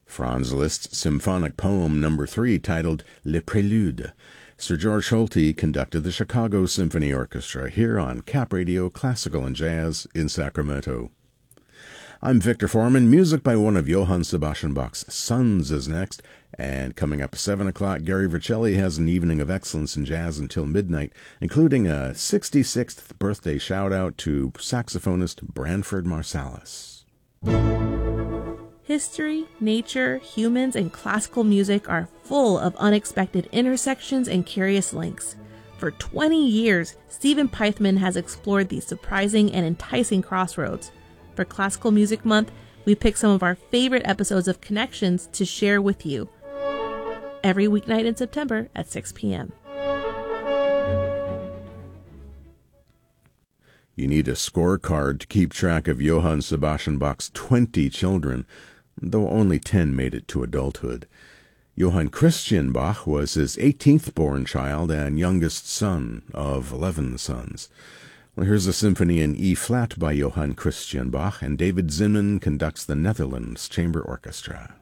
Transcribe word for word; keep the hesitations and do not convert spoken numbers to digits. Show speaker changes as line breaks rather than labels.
Franz Liszt's symphonic poem number three titled Le Prélude. Sir George Solti conducted the Chicago Symphony Orchestra here on Cap Radio Classical and Jazz in Sacramento. I'm Victor Foreman. Music by one of Johann Sebastian Bach's sons is next. And coming up at seven o'clock, Gary Vercelli has an evening of excellence in jazz until midnight, including a sixty-sixth birthday shout-out to saxophonist Branford Marsalis.
History, nature, humans, and classical music are full of unexpected intersections and curious links. For twenty years, Stephen Peithman has explored these surprising and enticing crossroads. For Classical Music Month, we pick some of our favorite episodes of Connections to share with you. Every weeknight in September at six p.m.
You need a scorecard to keep track of Johann Sebastian Bach's twenty children, though only ten made it to adulthood. Johann Christian Bach was his eighteenth born child and youngest son of eleven sons. Well, here's a symphony in E-flat by Johann Christian Bach, and David Zinman conducts the Netherlands Chamber Orchestra.